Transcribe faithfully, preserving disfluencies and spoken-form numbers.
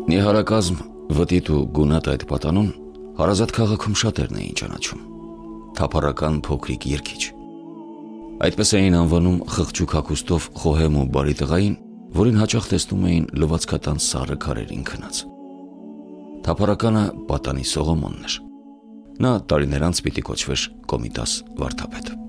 Նիհարակազմ, վտիտ ու գունատ այդ պատանուն Հարազատ քաղաքում շատերն էին ճանաչում, թափառական փոքրիկ երգիչ։ Այդպես էին անվանում խղճուկ հագուստով խոհեմ ու բարի տղային, որին հաճախ տեսնում էին լվացքատան սառը քարերին քնած։ Թափառականը պատանի Սողոմոնն էր։ Նա տարիներ անց պիտի կոչվեր Կոմիտաս վարդապետ։